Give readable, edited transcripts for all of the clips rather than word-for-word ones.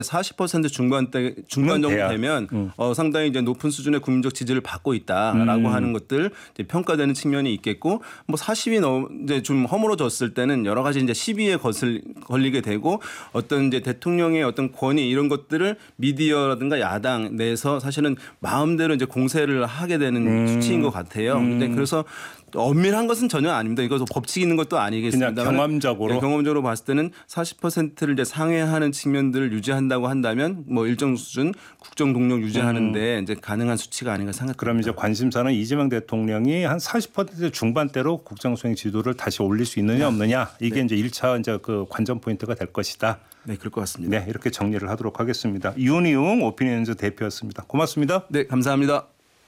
40% 중반 정도 되면 상당히 이제 높은 수준의 국민적 지지를 받고 있다라고 하는 것들 이제 평가되는 측면이 있겠고, 뭐 40이 이제 좀 허물어졌을 때는 여러 가지 이제 시비에 걸리게 되고, 어떤 이제 대통령의 어떤 권위 이런 것들을 미디어라든가 야당 내에서 사실은 마음대로 이제 공세를 하게 되는 수치인 것 같아요. 근데 그래서 엄밀한 것은 전혀 아닙니다. 이것도 법칙이 있는 것도 아니겠습니다. 그냥 경험적으로. 네, 경험적으로 봤을 때는 40%를 이제 상회하는 측면들을 유지한다고 한다면 뭐 일정 수준 국정 동력 유지하는데 이제 가능한 수치가 아닌가 생각합니다. 그럼 이제 관심사는 이재명 대통령이 한 40% 중반대로 국정 수행 지도를 다시 올릴 수 있느냐 없느냐, 이게 이제 1차 이제 그 관전 포인트가 될 것이다. 네, 그럴 것 같습니다. 네, 이렇게 정리를 하도록 하겠습니다. 윤희웅 오피니언즈 대표였습니다. 고맙습니다. 네, 감사합니다.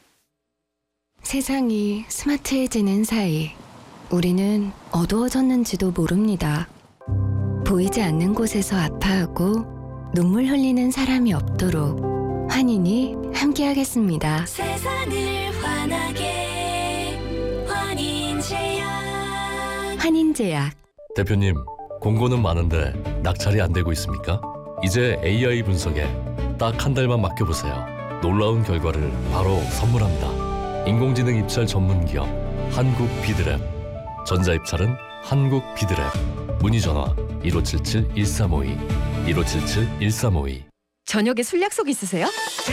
세상이 스마트해지는 사이 우리는 어두워졌는지도 모릅니다. 보이지 않는 곳에서 아파하고 눈물 흘리는 사람이 없도록 환인이 함께하겠습니다. 세상을 환하게 환인제약. 환인제약. 대표님, 공고는 많은데 낙찰이 안 되고 있습니까? 이제 AI 분석에 딱 한 달만 맡겨보세요. 놀라운 결과를 바로 선물합니다. 인공지능 입찰 전문 기업 한국비드랩. 전자입찰은 한국비드랩. 문의 전화 1577-1352 1577-1352. 저녁에 술 약속 있으세요?